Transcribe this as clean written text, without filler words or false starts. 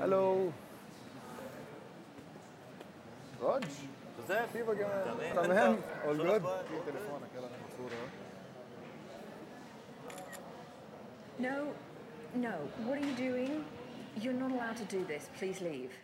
الو رج، جوزيف كيفك يا مان؟ تمام تمام؟ انت اول شو جود؟ الاخبار؟ في تليفونك يلا ناخذ صورة. No, no. What are you doing? You're not allowed to do this. Please leave.